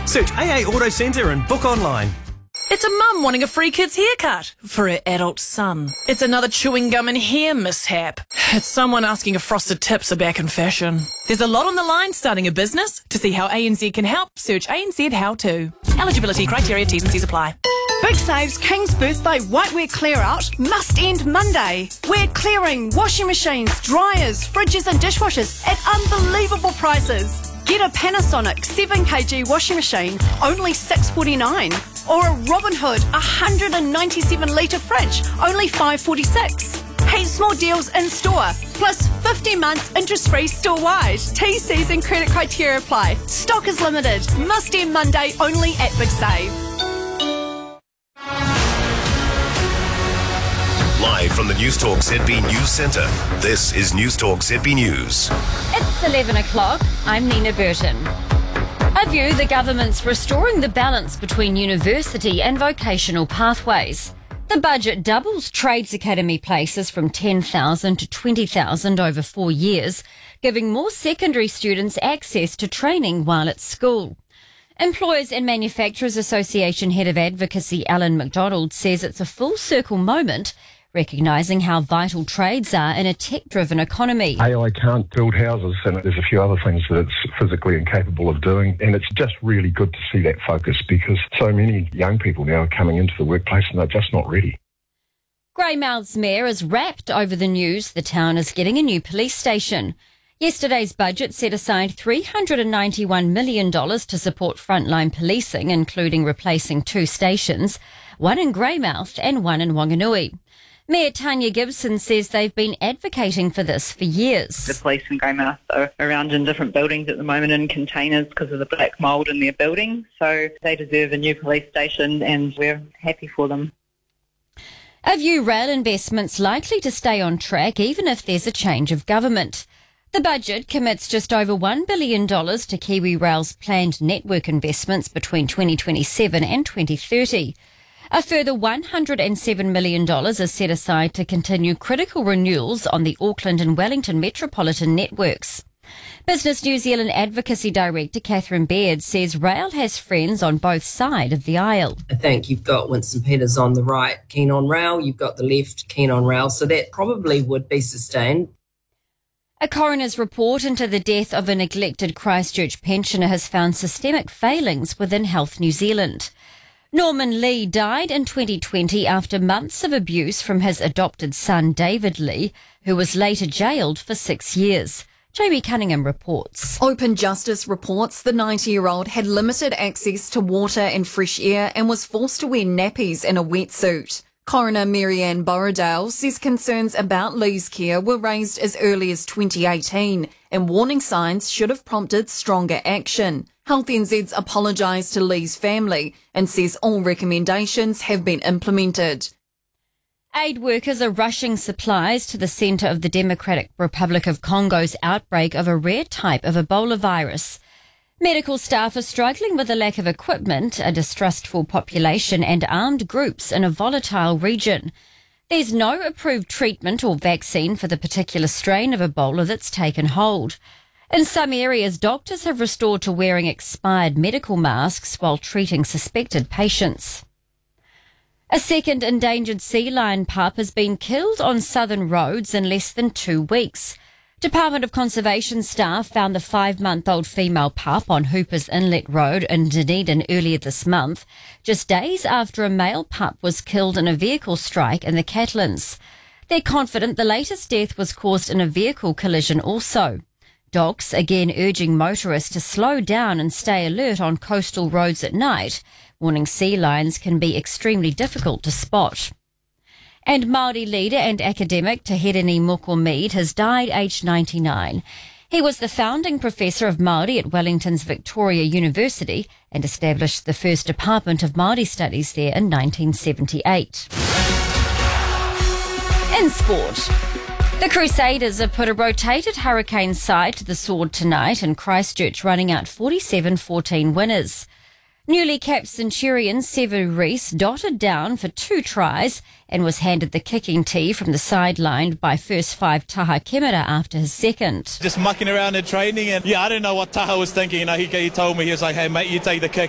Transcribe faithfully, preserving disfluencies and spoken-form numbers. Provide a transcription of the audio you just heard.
Search A A Auto Centre and book online. It's a mum wanting a free kid's haircut for her adult son. It's another chewing gum and hair mishap. It's someone asking if frosted tips are back in fashion. There's a lot on the line starting a business. To see how A N Z can help, search A N Z How To. Eligibility criteria, T's and C's apply. Big Save's King's Birthday Whitewear Clear Out must end Monday. We're clearing washing machines, dryers, fridges and dishwashers at unbelievable prices. Get a Panasonic seven kilogram washing machine, only six dollars forty-nine. Or a Robin Hood one hundred ninety-seven litre fridge, only five dollars forty-six. Heaps more deals in store, plus fifty months interest-free store-wide. T Cs and credit criteria apply. Stock is limited. Must end Monday, only at Big Save. Live from the Newstalk Z B News Centre, this is Newstalk Z B News. It's eleven o'clock. I'm Nina Burton. A view the government's restoring the balance between university and vocational pathways. The budget doubles Trades Academy places from ten thousand to twenty thousand over four years, giving more secondary students access to training while at school. Employers and Manufacturers Association Head of Advocacy Alan McDonald says it's a full circle moment, recognising how vital trades are in a tech-driven economy. A I can't build houses, and there's a few other things that it's physically incapable of doing, and it's just really good to see that focus because so many young people now are coming into the workplace and they're just not ready. Greymouth's mayor is rapt over the news the town is getting a new police station. Yesterday's budget set aside three hundred ninety-one million dollars to support frontline policing, including replacing two stations, one in Greymouth and one in Wanganui. Mayor Tanya Gibson says they've been advocating for this for years. The police in Greymouth are around in different buildings at the moment in containers because of the black mould in their building, so they deserve a new police station and we're happy for them. A View rail investment's likely to stay on track even if there's a change of government. The budget commits just over one billion dollars to Kiwi Rail's planned network investments between twenty twenty-seven and twenty thirty. A further one hundred seven million dollars is set aside to continue critical renewals on the Auckland and Wellington metropolitan networks. Business New Zealand Advocacy Director Catherine Baird says rail has friends on both sides of the aisle. I think you've got Winston Peters on the right, keen on rail, you've got the left, keen on rail, so that probably would be sustained. A coroner's report into the death of a neglected Christchurch pensioner has found systemic failings within Health New Zealand. Norman Lee died in twenty twenty after months of abuse from his adopted son David Lee, who was later jailed for six years. Jamie Cunningham reports. Open Justice reports the ninety-year-old had limited access to water and fresh air and was forced to wear nappies in a wetsuit. Coroner Marianne Borrowdale says concerns about Lee's care were raised as early as twenty eighteen and warning signs should have prompted stronger action. Health N Z's apologised to Lee's family and says all recommendations have been implemented. Aid workers are rushing supplies to the centre of the Democratic Republic of Congo's outbreak of a rare type of Ebola virus. Medical staff are struggling with a lack of equipment, a distrustful population and armed groups in a volatile region. There's no approved treatment or vaccine for the particular strain of Ebola that's taken hold. In some areas, doctors have restored to wearing expired medical masks while treating suspected patients. A second endangered sea lion pup has been killed on southern roads in less than two weeks. Department of Conservation staff found the five-month-old female pup on Hooper's Inlet Road in Dunedin earlier this month, just days after a male pup was killed in a vehicle strike in the Catlins. They're confident the latest death was caused in a vehicle collision also. Docs again urging motorists to slow down and stay alert on coastal roads at night, warning sea lions can be extremely difficult to spot. And Māori leader and academic Tehirini Moko-Mead has died aged ninety-nine. He was the founding professor of Māori at Wellington's Victoria University and established the first Department of Māori Studies there in nineteen seventy-eight. In sport, the Crusaders have put a rotated Hurricane side to the sword tonight in Christchurch, running out forty-seven fourteen winners. Newly capped Centurion Sevu Reece dotted down for two tries and was handed the kicking tee from the sideline by first five Taha Kemera after his second. Just mucking around in training, and yeah, I don't know what Taha was thinking. You know, he, he told me, he was like, hey mate, you take the kick.